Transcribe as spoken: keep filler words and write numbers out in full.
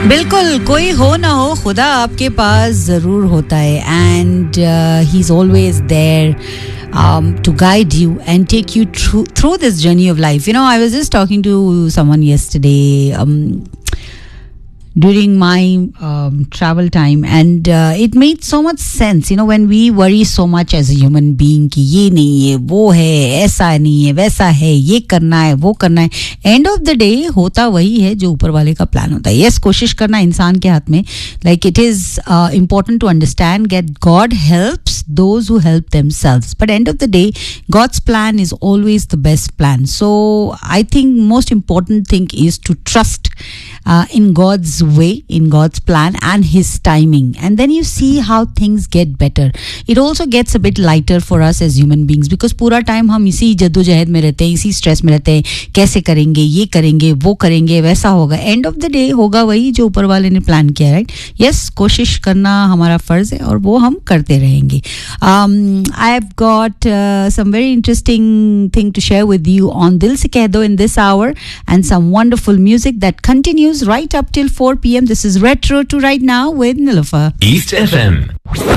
बिल्कुल, कोई हो ना हो, खुदा आपके पास ज़रूर होता है and he is always there to guide you and take you through through this journey of life. You know, I was just talking to someone yesterday um, during my um, travel time, and uh, it made so much sense. You know, when we worry so much as a human being कि ये नहीं है, वो है, ऐसा नहीं है, वैसा है, ये करना है, वो करना है, end of the day होता वही है जो ऊपर वाले का प्लान होता है. Yes, कोशिश करना इंसान के हाथ में. Like it is uh, important to understand that God helps those who help themselves, but end of the day God's plan is always the best plan. So I think most important thing is to trust uh, in God's way, in God's plan and his timing, and then you see how things get better. It also gets a bit lighter for us as human beings because पूरा time हम इसी जद्दोजहद में रहते हैं, इसी stress में रहते हैं, कैसे करेंगे, ये करेंगे, वो करेंगे, वैसा होगा. एंड ऑफ द डे होगा वही जो ऊपर वाले ने प्लान किया, राइट? यस, कोशिश करना हमारा फर्ज है और वो हम करते रहेंगे. um, I've got uh, some very interesting thing to share with you on Dil Se Keh Do in this hour, and some wonderful music that continues right up till four p.m. This is Retro to Right Now with Nilofer. East F M.